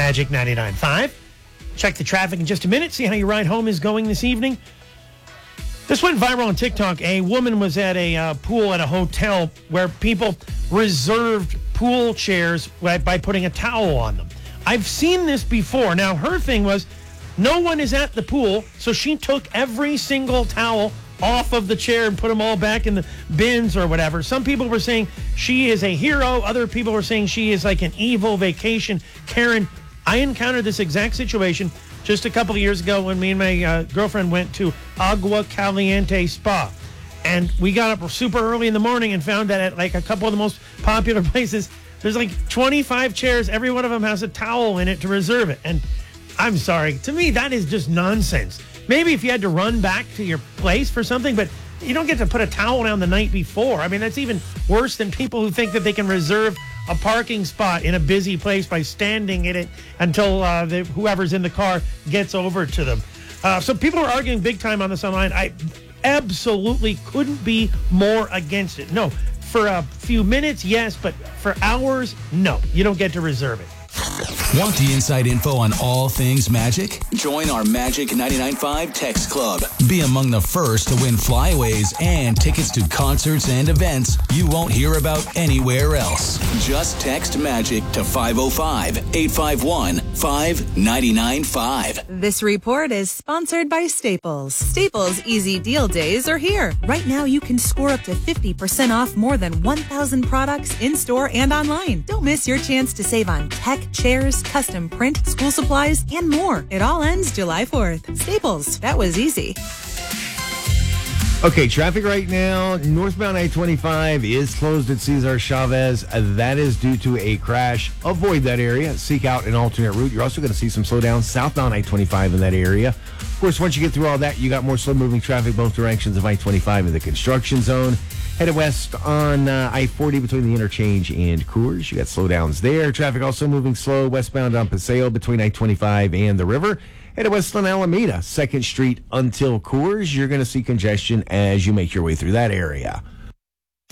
Magic 99.5. Check the traffic in just a minute, see how your ride home is going this evening. This went viral on TikTok. A woman was at a pool at a hotel where people reserved pool chairs by putting a towel on them. I've seen this before. Now, her thing was no one is at the pool, so she took every single towel off of the chair and put them all back in the bins or whatever. Some people were saying she is a hero. Other people were saying she is like an evil vacation Karen. I encountered this exact situation just a couple of years ago when me and my girlfriend went to Agua Caliente Spa. And we got up super early in the morning and found that at like a couple of the most popular places, there's like 25 chairs. Every one of them has a towel in it to reserve it. And I'm sorry. To me, that is just nonsense. Maybe if you had to run back to your place for something, but you don't get to put a towel down the night before. I mean, that's even worse than people who think that they can reserve a parking spot in a busy place by standing in it until whoever's in the car gets over to them. So people are arguing big time on this online. I absolutely couldn't be more against it. No, for a few minutes, yes, but for hours, no. You don't get to reserve it. Want the inside info on all things Magic? Join our Magic 99.5 Text Club. Be among the first to win flyaways and tickets to concerts and events you won't hear about anywhere else. Just text Magic to 505-851-5995. This report is sponsored by Staples. Staples Easy Deal Days are here. Right now, you can score up to 50% off more than 1,000 products in-store and online. Don't miss your chance to save on tech, chairs, custom print, school supplies, and more. It all ends July 4th. Staples, that was easy. Okay, traffic right now. Northbound I-25 is closed at Cesar Chavez. That is due to a crash. Avoid that area. Seek out an alternate route. You're also going to see some slowdown southbound I-25 in that area. Of course, once you get through all that, you got more slow-moving traffic both directions of I-25 in the construction zone. Headed west on I-40 between the interchange and Coors. You got slowdowns there. Traffic also moving slow westbound on Paseo between I-25 and the river. Headed west on Alameda, 2nd Street until Coors. You're going to see congestion as you make your way through that area.